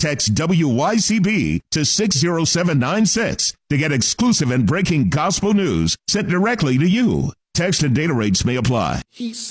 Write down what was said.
Text WYCB to 60796 to get exclusive and breaking gospel news sent directly to you. Text and data rates may apply. He's